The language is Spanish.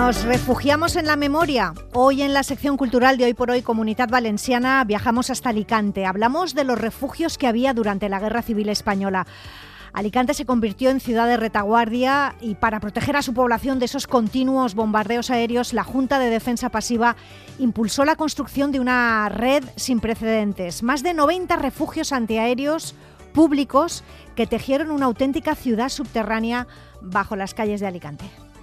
Nos refugiamos en la memoria. Hoy en la sección cultural de Hoy por Hoy Comunitat Valenciana viajamos hasta Alicante. Hablamos de los refugios que había durante la Guerra Civil Española. Alicante se convirtió en ciudad de retaguardia y para proteger a su población de esos continuos bombardeos aéreos, la Junta de Defensa Pasiva impulsó la construcción de una red sin precedentes. Más de 90 refugios antiaéreos públicos que tejieron una auténtica ciudad subterránea bajo las calles de Alicante.